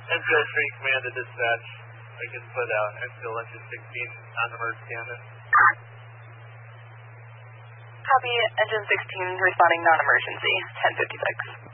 NCR 3 Command to dispatch. I can put out NCR Engine 16 on emergency on this. Copy, Engine 16 responding non-emergency, 1056.